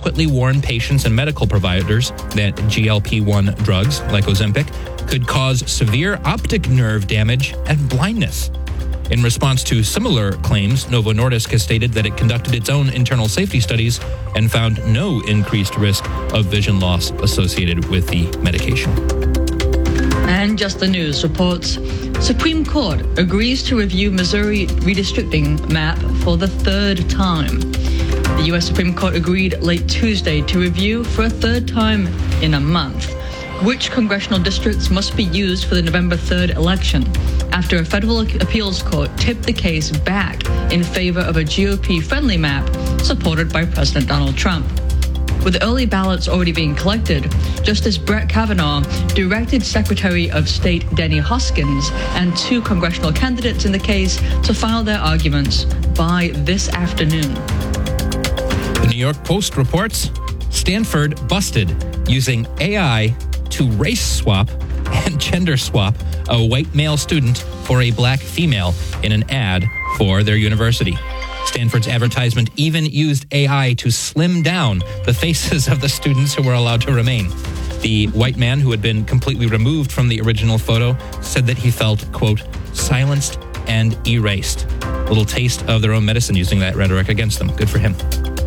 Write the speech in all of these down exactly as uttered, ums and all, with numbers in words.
frequently warn patients and medical providers that G L P one drugs, like Ozempic, could cause severe optic nerve damage and blindness. In response to similar claims, Novo Nordisk has stated that it conducted its own internal safety studies and found no increased risk of vision loss associated with the medication. And Just the News reports, Supreme Court agrees to review Missouri redistricting map for the third time. The U S Supreme Court agreed late Tuesday to review for a third time in a month which congressional districts must be used for the November third election, after a federal appeals court tipped the case back in favor of a G O P-friendly map supported by President Donald Trump. With early ballots already being collected, Justice Brett Kavanaugh directed Secretary of State Denny Hoskins and two congressional candidates in the case to file their arguments by this afternoon. The New York Post reports Stanford busted using A I to race swap and gender swap a white male student for a black female in an ad for their university. Stanford's advertisement even used A I to slim down the faces of the students who were allowed to remain. The white man, who had been completely removed from the original photo, said that he felt, quote, silenced and erased. A little taste of their own medicine using that rhetoric against them. Good for him.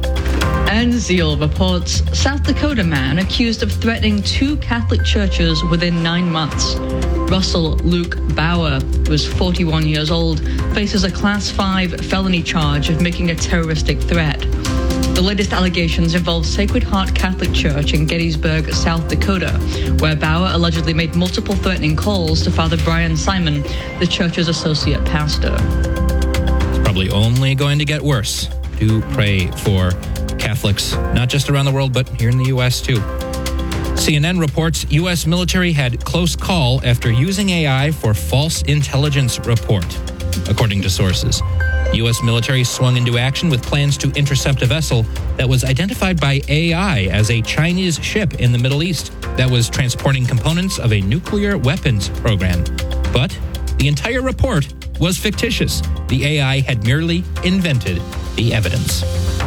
And Zeal reports, South Dakota man accused of threatening two Catholic churches within nine months. Russell Luke Bauer, who is forty-one years old, faces a Class five felony charge of making a terroristic threat. The latest allegations involve Sacred Heart Catholic Church in Gettysburg, South Dakota, where Bauer allegedly made multiple threatening calls to Father Brian Simon, the church's associate pastor. It's probably only going to get worse. Do pray for Catholics, not just around the world, but here in the U S too. C N N reports U S military had close call after using A I for false intelligence report, according to sources. U S military swung into action with plans to intercept a vessel that was identified by A I as a Chinese ship in the Middle East that was transporting components of a nuclear weapons program. But the entire report was fictitious. The A I had merely invented the evidence.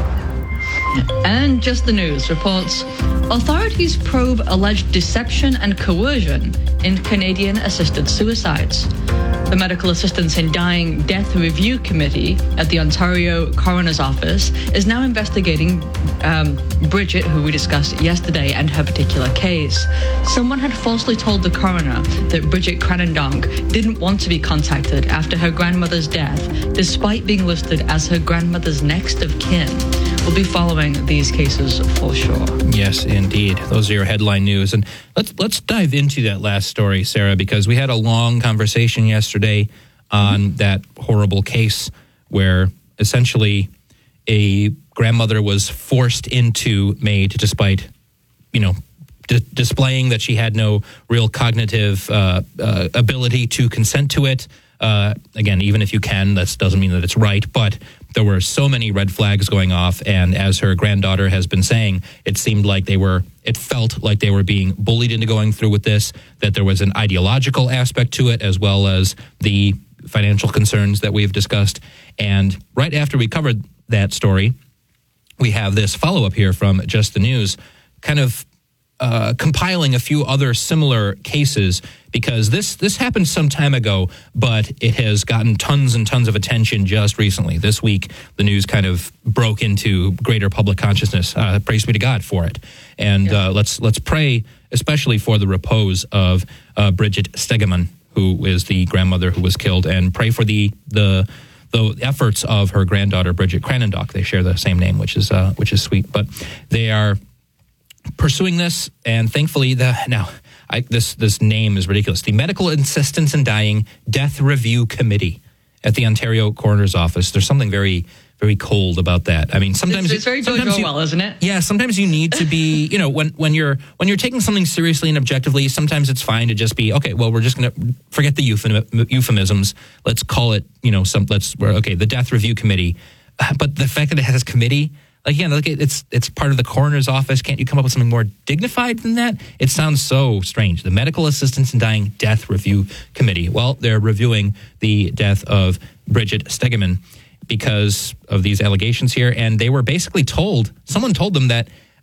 And Just the News reports, authorities probe alleged deception and coercion in Canadian-assisted suicides. The Medical Assistance in Dying Death Review Committee at the Ontario Coroner's Office is now investigating um, Bridget, who we discussed yesterday, and her particular case. Someone had falsely told the coroner that Bridget Cranendonk didn't want to be contacted after her grandmother's death, despite being listed as her grandmother's next of kin. We'll be following these cases for sure. Yes, indeed. Those are your headline news. And let's let's dive into that last story, Sarah, because we had a long conversation yesterday on mm-hmm. that horrible case where essentially a grandmother was forced into MAID despite, you know, d- displaying that she had no real cognitive uh, uh, ability to consent to it. Uh, again, even if you can, that doesn't mean that it's right, but there were so many red flags going off, and as her granddaughter has been saying, it seemed like they were, it felt like they were being bullied into going through with this, that there was an ideological aspect to it, as well as the financial concerns that we've discussed. And right after we covered that story, we have this follow-up here from Just the News, kind of uh, compiling a few other similar cases, because this this happened some time ago, but it has gotten tons and tons of attention just recently. This week, the news kind of broke into greater public consciousness. Uh, praise be to God for it. And yeah. uh, let's let's pray, especially for the repose of uh, Bridget Stegeman, who is the grandmother who was killed, and pray for the the the efforts of her granddaughter, Bridget Cranendonk. They share the same name, which is uh, which is sweet. But they are pursuing this, and thankfully, the now. I, this this name is ridiculous. The Medical Assistance in Dying Death Review Committee at the Ontario Coroner's Office. There's something very, very cold about that. I mean, sometimes it's, it's very George Orwell, isn't it? Yeah, sometimes you need to be, you know, when when you're when you're taking something seriously and objectively, sometimes it's fine to just be okay. Well, we're just going to forget the euphem- euphemisms. Let's call it, you know, some. Let's okay, the Death Review Committee. Uh, but the fact that it has committee. Like, yeah, look, it's it's part of the coroner's office. Can't you come up with something more dignified than that? It sounds so strange. The Medical Assistance in Dying Death Review Committee. Well, they're reviewing the death of Bridget Stegeman because of these allegations here. And they were basically told, someone told them that